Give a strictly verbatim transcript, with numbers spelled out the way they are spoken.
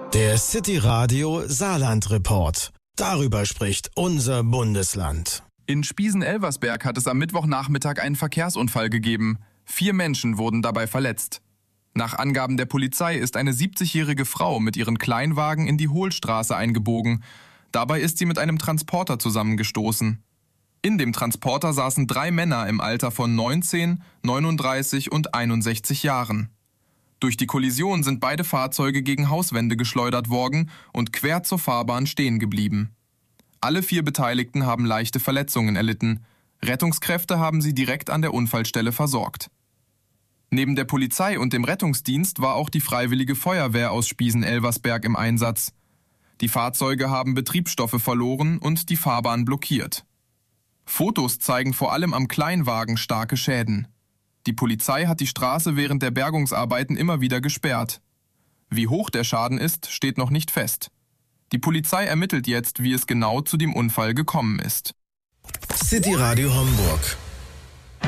Der City Radio Saarland Report. Darüber spricht unser Bundesland. In Spiesen-Elversberg hat es am Mittwochnachmittag einen Verkehrsunfall gegeben. Vier Menschen wurden dabei verletzt. Nach Angaben der Polizei ist eine siebzigjährige Frau mit ihren Kleinwagen in die Hohlstraße eingebogen. Dabei ist sie mit einem Transporter zusammengestoßen. In dem Transporter saßen drei Männer im Alter von neunzehn, neununddreißig und einundsechzig Jahren. Durch die Kollision sind beide Fahrzeuge gegen Hauswände geschleudert worden und quer zur Fahrbahn stehen geblieben. Alle vier Beteiligten haben leichte Verletzungen erlitten. Rettungskräfte haben sie direkt an der Unfallstelle versorgt. Neben der Polizei und dem Rettungsdienst war auch die Freiwillige Feuerwehr aus Spiesen-Elversberg im Einsatz. Die Fahrzeuge haben Betriebsstoffe verloren und die Fahrbahn blockiert. Fotos zeigen vor allem am Kleinwagen starke Schäden. Die Polizei hat die Straße während der Bergungsarbeiten immer wieder gesperrt. Wie hoch der Schaden ist, steht noch nicht fest. Die Polizei ermittelt jetzt, wie es genau zu dem Unfall gekommen ist. City Radio Homburg.